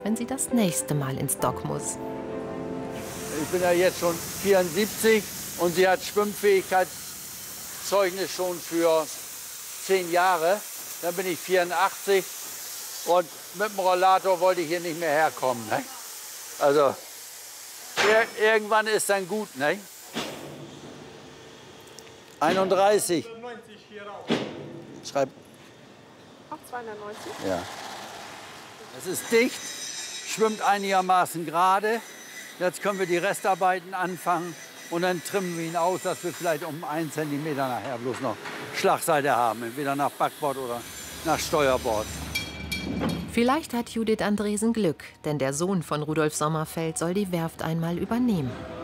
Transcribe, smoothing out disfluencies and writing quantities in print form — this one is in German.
wenn sie das nächste Mal ins Dock muss. Ich bin ja jetzt schon 74 und sie hat Schwimmfähigkeitszeugnis schon für 10 Jahre. Dann bin ich 84 und mit dem Rollator wollte ich hier nicht mehr herkommen. Ne? Also irgendwann ist dann gut. Ne? 31. Schreib. Auch 290? Ja. Es ist dicht, schwimmt einigermaßen gerade. Jetzt können wir die Restarbeiten anfangen und dann trimmen wir ihn aus, dass wir vielleicht um 1 cm nachher bloß noch Schlagseite haben. Entweder nach Backbord oder nach Steuerbord. Vielleicht hat Judith Andresen Glück, denn der Sohn von Rudolf Sommerfeld soll die Werft einmal übernehmen.